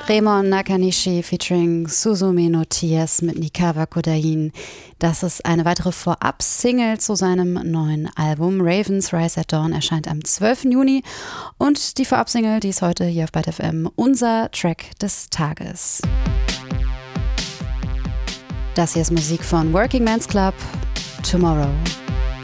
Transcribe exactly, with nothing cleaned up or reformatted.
Remon Nakanishi featuring Suzume no T S mit Nikawa Kodain. Das ist eine weitere Vorab-Single zu seinem neuen Album. Ravens Rise at Dawn erscheint am zwölften Juni. Und die Vorab-Single, die ist heute hier auf Byte F M unser Track des Tages. Das hier ist Musik von Working Man's Club, Tomorrow.